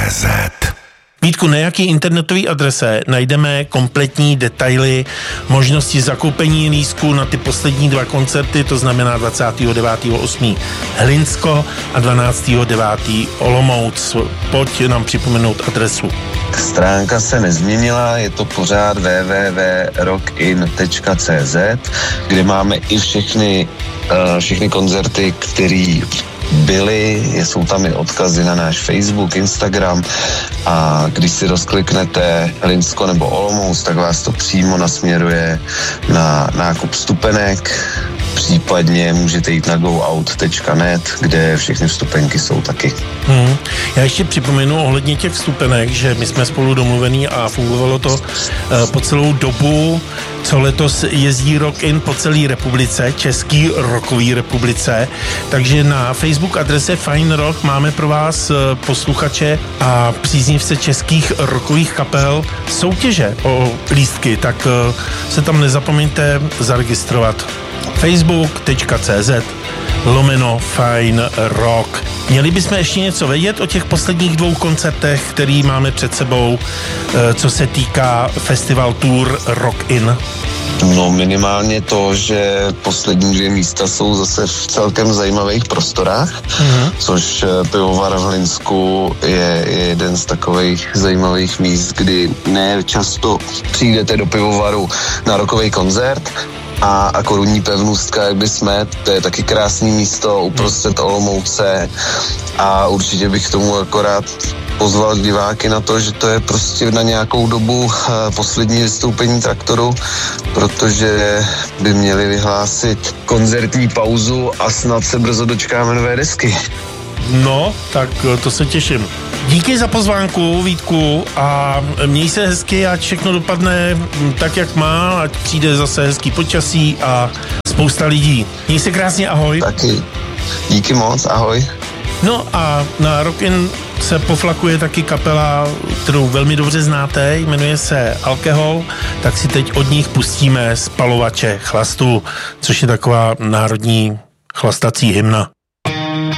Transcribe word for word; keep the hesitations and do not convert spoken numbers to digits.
zet. Vítku, na jaký internetové adrese najdeme kompletní detaily, možnosti zakoupení lístků na ty poslední dva koncerty, to znamená dvacátého devátého osmého Hlinsko a dvanáctého devátého Olomouc. Pojď nám připomenout adresu. Stránka se nezměnila, je to pořád w w w tečka rockin tečka c z, kde máme i všechny, uh, všechny koncerty, které byly, jsou tam i odkazy na náš Facebook, Instagram a když si rozkliknete Hlinsko nebo Olomouc, tak vás to přímo nasměruje na nákup vstupenek, případně můžete jít na go out tečka net, kde všechny vstupenky jsou taky. Hmm. Já ještě připomenu ohledně těch vstupenek, že my jsme spolu domluvení a fungovalo to uh, po celou dobu, co letos jezdí Rock In po celé republice, Český rockový republice, takže na Facebook adrese Fine Rock máme pro vás uh, posluchače a příznivce českých rockových kapel soutěže o lístky, tak uh, se tam nezapomeňte zaregistrovat. facebook tečka c z lomeno Fine Rock. Měli bychom ještě něco vědět o těch posledních dvou koncertech, který máme před sebou, co se týká Festival Tour Rock In? No minimálně to, že poslední dvě místa jsou zase v celkem zajímavých prostorách, mm-hmm. což pivovar v Hlinsku je, je jeden z takových zajímavých míst, kdy ne často přijdete do pivovaru na rockový koncert, a, a Korunní pevnůstka, jak by jsme, to je taky krásný místo uprostřed Olomouce a určitě bych k tomu akorát pozval diváky na to, že to je prostě na nějakou dobu poslední vystoupení Traktoru, protože by měli vyhlásit koncertní pauzu a snad se brzo dočkáme nové desky. No, tak to se těším. Díky za pozvánku, Vítku, a měj se hezky, ať všechno dopadne tak, jak má, ať přijde zase hezký počasí a spousta lidí. Měj se krásně, ahoj. Taky. Díky moc, ahoj. No a na Rock In se poflakuje taky kapela, kterou velmi dobře znáte, jmenuje se Alkohol, tak si teď od nich pustíme Spalovače chlastu, což je taková národní chlastací hymna.